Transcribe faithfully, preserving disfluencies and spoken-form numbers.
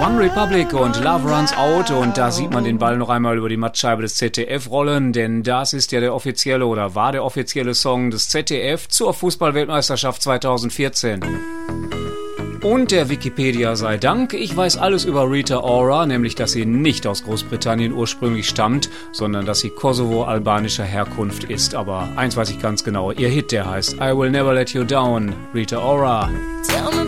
One Republic und Love Runs Out, und da sieht man den Ball noch einmal über die Mattscheibe des Z D F rollen, denn das ist ja der offizielle oder war der offizielle Song des Z D F zur Fußball-Weltmeisterschaft zweitausendvierzehn. Und der Wikipedia sei Dank, ich weiß alles über Rita Ora, nämlich dass sie nicht aus Großbritannien ursprünglich stammt, sondern dass sie kosovo-albanischer Herkunft ist. Aber eins weiß ich ganz genau, ihr Hit, der heißt I Will Never Let You Down, Rita Ora.